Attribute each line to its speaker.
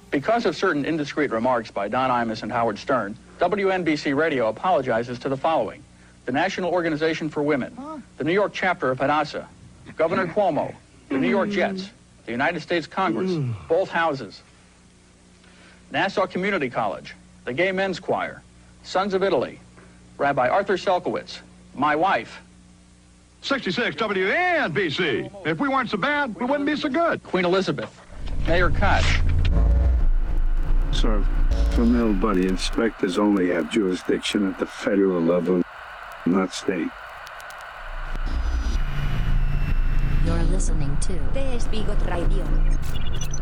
Speaker 1: Because of certain indiscreet remarks by Don Imus and Howard Stern, WNBC Radio apologizes to the following: the National Organization for Women, the New York chapter of Hadassah, Governor Cuomo, the New York Jets, the United States Congress, both houses, Nassau Community College, the Gay Men's Choir, Sons of Italy, Rabbi Arthur Selkowitz, my wife,
Speaker 2: 66 WNBC. If we weren't so bad, we wouldn't be so good.
Speaker 1: Queen Elizabeth, Mayor Koch.
Speaker 3: Sir, from the old buddy, inspectors only have jurisdiction at the federal level, not state.
Speaker 4: You're listening to TS Bigot Radio.